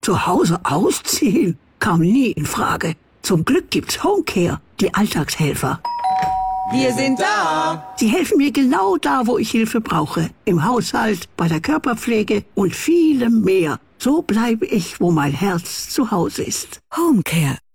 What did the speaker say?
Zu Hause ausziehen? Kam nie in Frage. Zum Glück gibt's Homecare, die Alltagshelfer. Wir sind da. Sie helfen mir genau da, wo ich Hilfe brauche. Im Haushalt, bei der Körperpflege und vielem mehr. So bleibe ich, wo mein Herz zu Hause ist. Homecare.